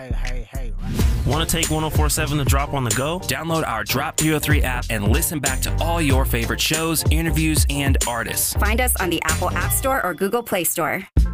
Hey. Want to take 1047 The Drop on the go? Download our Drop 303 app and listen back to all your favorite shows, interviews, and artists. Find us on the Apple App Store or Google Play Store.